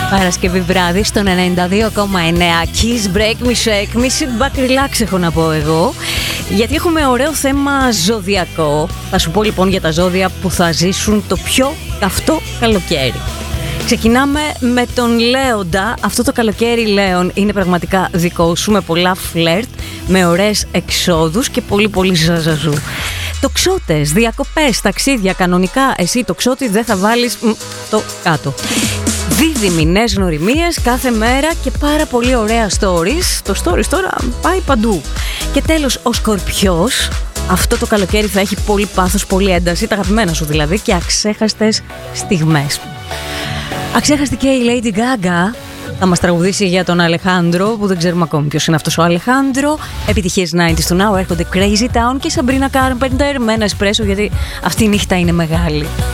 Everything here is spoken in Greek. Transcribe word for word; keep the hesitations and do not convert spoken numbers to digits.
Παρασκευή βράδυ στον ενενήντα δύο κόμμα εννέα. Kiss, break me, shake me, sit back, relax έχω να πω εγώ. Γιατί έχουμε ωραίο θέμα ζωδιακό. Θα σου πω λοιπόν για τα ζώδια που θα ζήσουν το πιο καυτό καλοκαίρι. Ξεκινάμε με τον Λέοντα. Αυτό το καλοκαίρι, Λέων, είναι πραγματικά δικό σου, με πολλά φλερτ, με ωραίες εξόδους και πολύ πολύ ζαζαζού. Τοξότες, διακοπές, ταξίδια, κανονικά εσύ τοξότη δεν θα βάλεις μ, το κάτω. Δίδυμοι, νέες γνωριμίες κάθε μέρα και πάρα πολύ ωραία stories. Το stories τώρα πάει παντού. Και τέλος, ο Σκορπιός. Αυτό το καλοκαίρι θα έχει πολύ πάθος, πολύ ένταση, τα αγαπημένα σου δηλαδή, και αξέχαστες στιγμές. Αξέχαστη και η Lady Gaga. Θα μας τραγουδήσει για τον Αλεχάνδρο, που δεν ξέρουμε ακόμη ποιος είναι αυτός ο Αλεχάνδρο. Επιτυχίες ενενήντα του Now, έρχονται Crazy Town και Sabrina Carpenter με ένα εσπρέσο, γιατί αυτή η νύχτα είναι μεγάλη.